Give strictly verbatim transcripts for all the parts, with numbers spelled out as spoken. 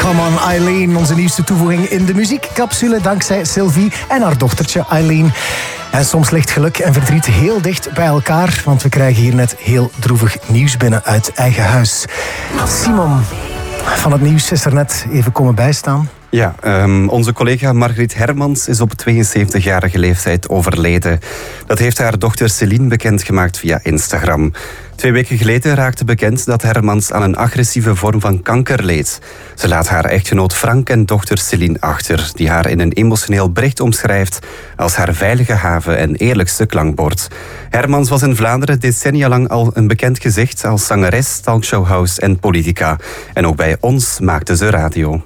Come on Eileen, onze nieuwste toevoeging in de muziekcapsule dankzij Sylvie en haar dochtertje Eileen. En soms ligt geluk en verdriet heel dicht bij elkaar, want we krijgen hier net heel droevig nieuws binnen uit eigen huis. Simon van het nieuws is er net even komen bijstaan. Ja, um, onze collega Margriet Hermans is op tweeënzeventigjarige leeftijd overleden. Dat heeft haar dochter Céline bekendgemaakt via Instagram. Twee weken geleden raakte bekend dat Hermans aan een agressieve vorm van kanker leed. Ze laat haar echtgenoot Frank en dochter Céline achter, die haar in een emotioneel bericht omschrijft als haar veilige haven en eerlijkste klankbord. Hermans was in Vlaanderen decennia lang al een bekend gezicht als zangeres, talkshowhost en politica. En ook bij ons maakte ze radio.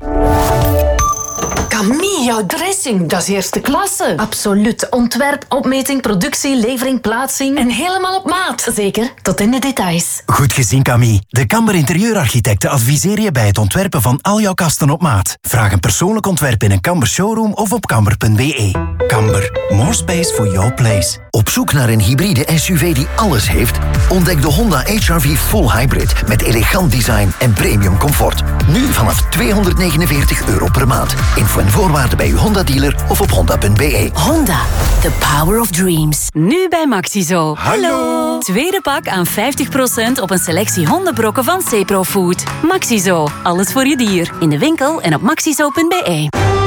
Camille, jouw dressing, dat is eerste klasse. Absoluut. Ontwerp, opmeting, productie, levering, plaatsing. En helemaal op maat. Zeker, tot in de details. Goed gezien, Camille. De Kamber Interieurarchitecten adviseren je bij het ontwerpen van al jouw kasten op maat. Vraag een persoonlijk ontwerp in een Kamber showroom of op kamber punt b e. Kamber, more space for your place. Op zoek naar een hybride S U V die alles heeft? Ontdek de Honda H R V Full Hybrid met elegant design en premium comfort. Nu vanaf tweehonderdnegenenveertig euro per maand. Info en voorwaarden bij uw Honda-dealer of op honda punt b e. Honda, the power of dreams. Nu bij Maxizo. Hallo! Tweede pak aan vijftig procent op een selectie hondenbrokken van Cepro Food. Maxizo, alles voor je dier. In de winkel en op maxizo punt b e.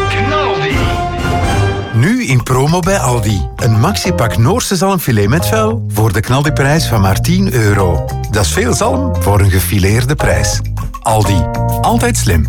Nu in promo bij Aldi. Een maxipak Noorse zalmfilet met vel voor de knaldiprijs van maar tien euro. Dat is veel zalm voor een gefileerde prijs. Aldi. Altijd slim.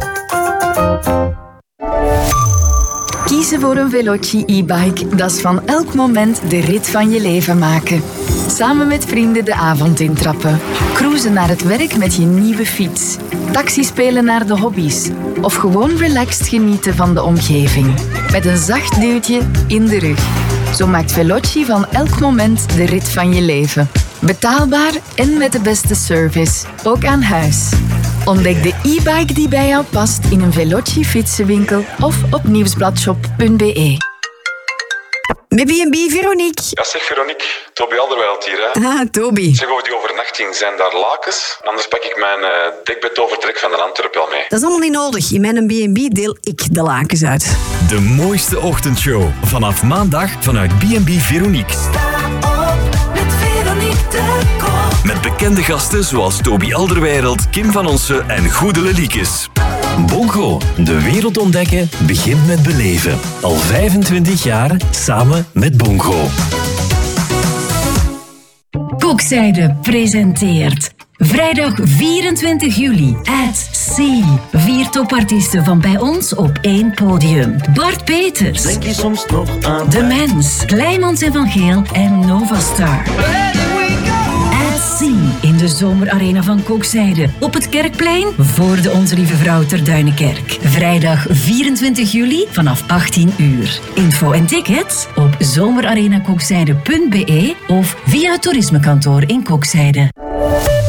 Kiezen voor een Veloci e-bike, dat is van elk moment de rit van je leven maken. Samen met vrienden de avond intrappen. Cruisen naar het werk met je nieuwe fiets. Taxi spelen naar de hobby's. Of gewoon relaxed genieten van de omgeving. Met een zacht duwtje in de rug. Zo maakt Veloci van elk moment de rit van je leven. Betaalbaar en met de beste service. Ook aan huis. Ontdek de e-bike die bij jou past in een Veloci fietsenwinkel of op nieuwsbladshop punt b e. Met B en B, Veronique. Ja, zeg Veronique. Toby Alderweireld hier, hè. Ah, Toby. Zeg, over die overnachting, zijn daar lakens? Anders pak ik mijn uh, dekbed overtrek van de Antwerpen al mee. Dat is allemaal niet nodig. In mijn B en B deel ik de lakens uit. De mooiste ochtendshow. Vanaf maandag vanuit B en B Veronique. Sta op met Veronique de Koop. Met bekende gasten zoals Toby Alderweireld, Kim van Onsen en Goede Leliekes. Bongo, de wereld ontdekken begint met beleven. Al vijfentwintig jaar samen met Bongo. Kokzijde presenteert vrijdag vierentwintig juli at Sea. Vier topartiesten van bij ons op één podium. Bart Peters, denk je soms nog aan De Mens, Kleimans en Van Geel en Novastar. In de zomerarena van Kokzijde. Op het Kerkplein voor de Onze Lieve Vrouw ter Duinenkerk. Vrijdag vierentwintig juli vanaf achttien uur. Info en tickets op zomerarenakokzijde punt b e of via het toerismekantoor in Kokzijde.